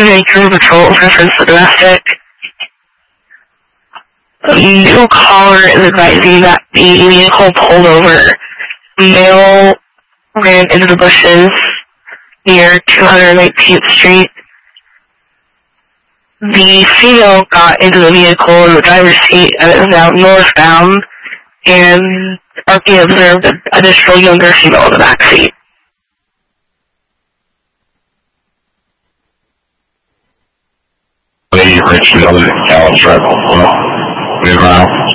Vancouver Patrol reference the domestic. A new caller is advising that the vehicle pulled over. Male ran into the bushes near 219th Street. The female got into the vehicle in the driver's seat and is now northbound, and RP observed an additional younger female in the back seat. Lady Rich, the other Dallas Rebel. Well, we around.